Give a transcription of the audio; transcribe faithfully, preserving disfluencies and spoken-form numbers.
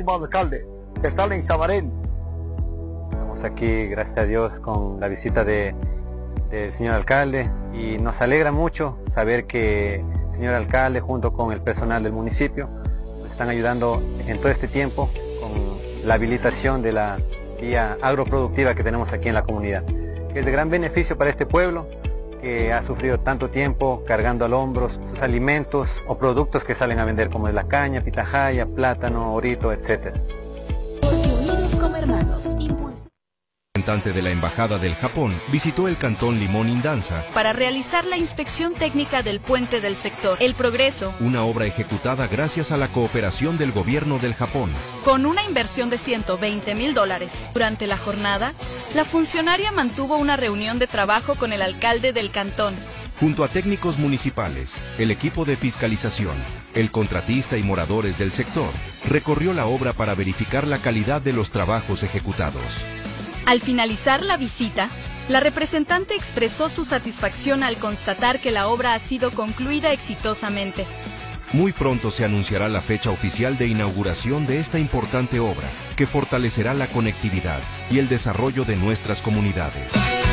estimado alcalde, estar en Sabarén. Estamos aquí, gracias a Dios, con la visita de, del señor alcalde, y nos alegra mucho saber que el señor alcalde, junto con el personal del municipio, nos están ayudando en todo este tiempo con la habilitación de la vía agroproductiva que tenemos aquí en la comunidad, que es de gran beneficio para este pueblo, que ha sufrido tanto tiempo cargando al hombro sus alimentos o productos que salen a vender, como es la caña, pitahaya, plátano, orito, etcétera. Porque unidos como hermanos, impulsamos. El representante de la Embajada del Japón visitó el cantón Limón Indanza Para realizar la inspección técnica del puente del sector El Progreso, una obra ejecutada gracias a la cooperación del gobierno del Japón. con una inversión de ciento veinte mil dólares. Durante la jornada, la funcionaria mantuvo una reunión de trabajo con el alcalde del cantón. Junto a técnicos municipales, el equipo de fiscalización, el contratista y moradores del sector, recorrió la obra para verificar la calidad de los trabajos ejecutados. Al finalizar la visita, la representante expresó su satisfacción al constatar que la obra ha sido concluida exitosamente. Muy pronto se anunciará la fecha oficial de inauguración de esta importante obra, que fortalecerá la conectividad y el desarrollo de nuestras comunidades.